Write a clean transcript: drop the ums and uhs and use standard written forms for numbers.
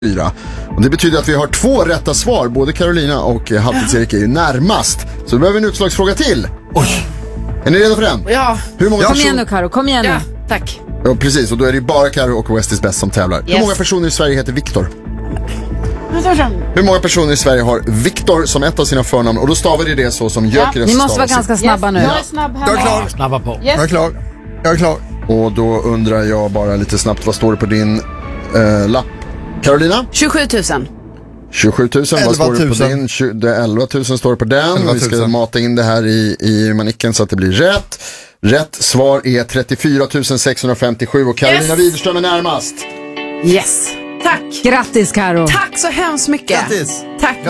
4. Och det betyder att vi har 2 rätta svar. Både Carolina och Halvtids-Erik är ju närmast. Så vi behöver en utslagsfråga till. Oj. Är ni redo för den? Ja. Hur många Kom igen nu, Karo. Kom igen nu. Ja, tack. Ja, precis. Och då är det ju bara Karo och West is best som tävlar. Yes. Hur många personer i Sverige heter Viktor? Hur många personer i Sverige har Viktor som ett av sina förnamn? Och då stavar det så som Jökeres. Ni måste vara ganska snabba nu. Jag är snabb här. Jag är klar. Snabba på. Yes. Jag är klar. Och då undrar jag bara lite snabbt, vad står det på din lapp? Carolina? 27 000. 27 000, vad står det på din? 11 000 står det på den. 11 000. Vi ska mata in det här i manicken så att det blir rätt. Rätt svar är 34 657 och Carolina Widerström är närmast. Yes. Tack. Grattis, Karo. Tack så hemskt mycket. Grattis. Tack.